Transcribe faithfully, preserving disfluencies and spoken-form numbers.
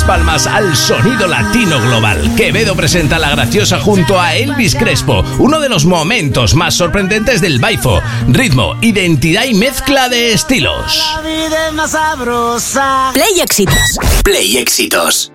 Palmas al sonido latino global. Quevedo presenta La Graciosa junto a Elvis Crespo, uno de los momentos más sorprendentes del baifo. Ritmo, identidad y mezcla de estilos. Play Éxitos. Play Éxitos.